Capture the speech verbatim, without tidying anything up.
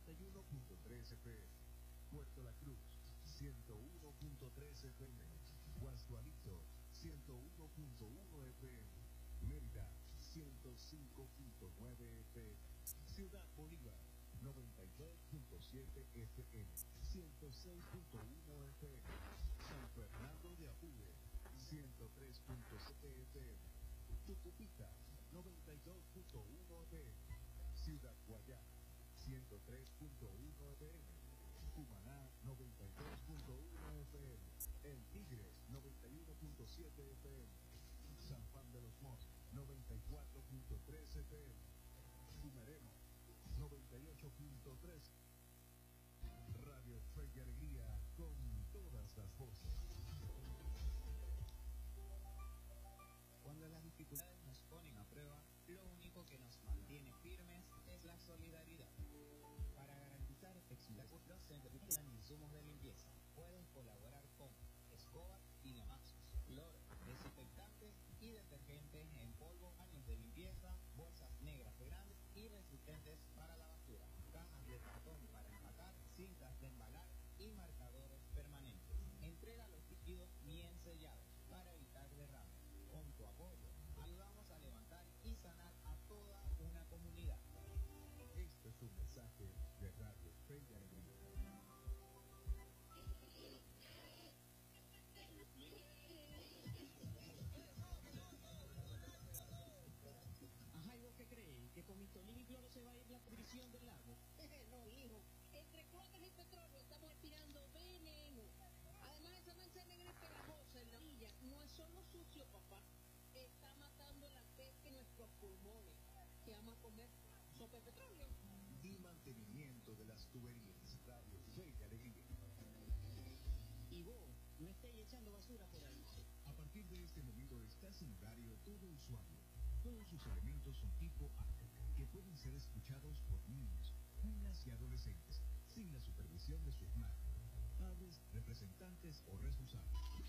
noventa y uno punto tres F M. Puerto La Cruz, ciento uno punto tres F M. Guasdualito, ciento uno punto uno F M. Mérida, ciento cinco punto nueve F M. Ciudad Bolívar, noventa y dos punto siete F M, ciento seis punto uno F M. San Fernando de Apure, ciento tres punto siete F M. Tucupita, noventa y dos punto uno F M. Ciudad Guayana, ciento tres punto uno F M. Cumaná, noventa y dos punto uno F M. El Tigre, noventa y uno punto siete F M. San Juan de los Montes, noventa y cuatro punto tres F M. Fumeremo, noventa y ocho punto tres. Radio Fe y Alegría con todas las voces. Cuando las dificultades nos ponen a prueba, lo único que nos mantiene firmes es la solidaridad. Para garantizar efectividad, los centros de insumos de limpieza pueden colaborar con escobas y lamazos, cloro, desinfectantes y detergentes en polvo, paños de limpieza, bolsas negras grandes y resistentes para la basura, cajas de cartón para empacar, cintas de embalar y marcadores permanentes. Entrega los líquidos bien sellados para evitar derrames. Con tu apoyo, ayudamos a levantar y sanar a toda una comunidad. Este es un mensaje de Radio Fe y Alegría. Ajá, ¿y vos qué crees? ¿Que con Mistolín y cloro se va a ir la pudrición del lago? No, hijo. Entre cloacas y petróleo estamos expirando veneno. Además, esa mancha negra y pegajosa en la orilla no es solo sucio, papá. Está matando la pesca en nuestros pulmones. ¿Qué vamos a comer? ¿Sopa de petróleo? Y mantenimiento de las tuberías. Radio Fe y Alegría. Y vos, no estéis echando basura por ahí. A partir de este momento está sin horario todo usuario. Todos sus elementos son tipo A, que pueden ser escuchados por niños, niñas y adolescentes, sin la supervisión de sus madres, padres, representantes o responsables.